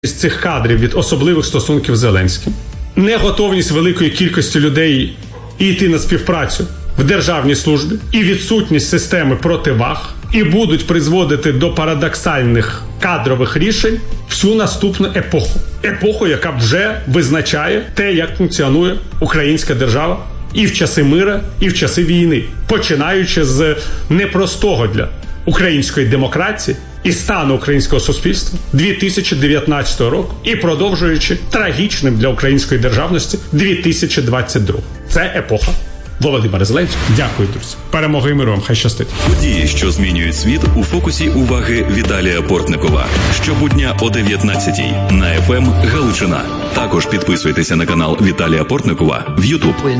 з цих кадрів від особливих стосунків з Зеленським, неготовність великої кількості людей йти на співпрацю в державній службі і відсутність системи противаг, і будуть призводити до парадоксальних кадрових рішень всю наступну епоху. Епоху, яка вже визначає те, як функціонує українська держава і в часи мира, і в часи війни, починаючи з непростого для української демократії і стану українського суспільства 2019 року і продовжуючи трагічним для української державності 2022. Це епоха Володимира Зеленського. Дякую, друзі. Перемоги і миру вам. Хай щастить. Події, що змінюють світ, у фокусі уваги Віталія Портникова. Щобудня о 19-й на ФМ Галичина. Також підписуйтеся на канал Віталія Портникова в YouTube.